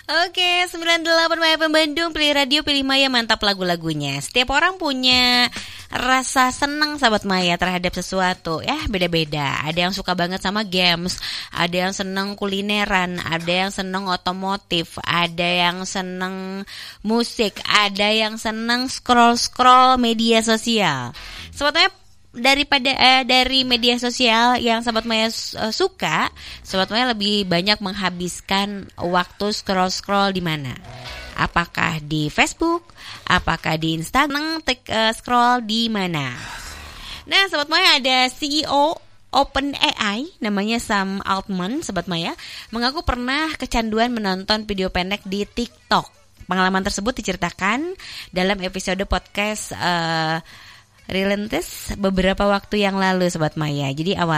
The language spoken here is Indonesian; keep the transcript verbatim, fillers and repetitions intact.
Oke, sembilan puluh delapan Maya Bandung, pilih radio, pilih Maya, mantap lagu-lagunya. Setiap orang punya rasa senang sahabat Maya terhadap sesuatu. Ya, beda-beda. Ada yang suka banget sama games, ada yang senang kulineran, ada yang senang otomotif, ada yang senang musik, ada yang senang scroll-scroll media sosial. Sebetulnya daripada eh, dari media sosial yang Sobat Maya uh, suka, Sobat Maya lebih banyak menghabiskan waktu scroll-scroll di mana? Apakah di Facebook? Apakah di Instagram? Tek, uh, scroll di mana? Nah, Sobat Maya, ada C E O OpenAI namanya Sam Altman, Sobat Maya, mengaku pernah kecanduan menonton video pendek di TikTok. Pengalaman tersebut diceritakan dalam episode podcast uh, Relentless beberapa waktu yang lalu Sobat Maya. Jadi awal